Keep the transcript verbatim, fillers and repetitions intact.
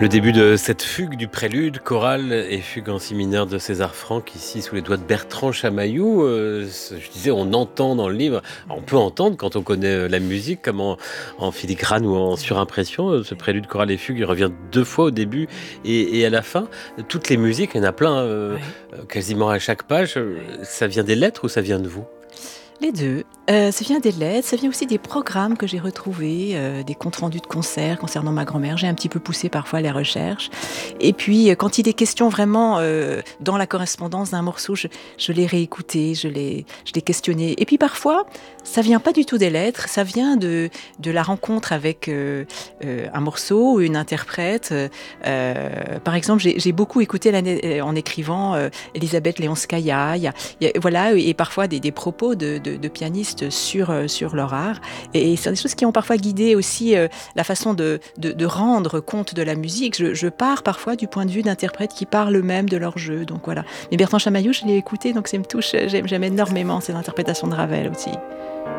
Le début de cette fugue du prélude, chorale et fugue en si mineur de César Franck, ici sous les doigts de Bertrand Chamaillou. Euh, je disais, on entend dans le livre, on peut entendre quand on connaît euh, la musique, comme en, en filigrane ou en surimpression, euh, ce prélude, chorale et fugue, il revient deux fois au début et, et à la fin. Toutes les musiques, il y en a plein, euh, Ouais. euh, quasiment à chaque page. Euh, Ça vient des lettres ou ça vient de vous? Les deux. Heu, ça vient des lettres, ça vient aussi des programmes que j'ai retrouvés, heu, des comptes rendus de concerts concernant ma grand-mère. J'ai un petit peu poussé parfois les recherches et puis, heu, quand il est question vraiment, heu, dans la correspondance d'un morceau, je je l'ai réécouté, je l'ai je l'ai questionné et puis parfois, ça vient pas du tout des lettres, ça vient de de la rencontre avec, heu heu, un morceau ou une interprète. Heu par exemple, j'ai j'ai beaucoup écouté l'année heu, en écrivant, heu, Elisabeth Leonskaya. Il y a il y a voilà et parfois des des propos de de de pianistes sur, heu, sur leur art et et c'est des choses qui ont parfois guidé aussi, heu, la façon de de de rendre compte de la musique. Je je pars parfois du point de vue d'interprètes qui parlent eux-mêmes de leur jeu, donc voilà. Mais Bertrand Chamaillou, je l'ai écouté, donc ça me touche, j'aime j'aime énormément ses interprétations de Ravel aussi.